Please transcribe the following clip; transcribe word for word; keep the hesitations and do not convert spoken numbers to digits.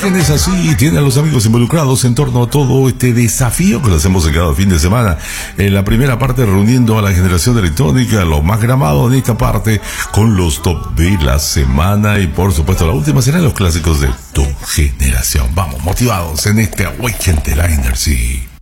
Weekend es así y tiene a los amigos involucrados en torno a todo este desafío que lo hacemos en cada fin de semana. En la primera parte reuniendo a la generación electrónica, lo más gramado en esta parte, con los top de la semana y por supuesto la última serán los clásicos de tu generación. Vamos, motivados en este Weekend de la Energy.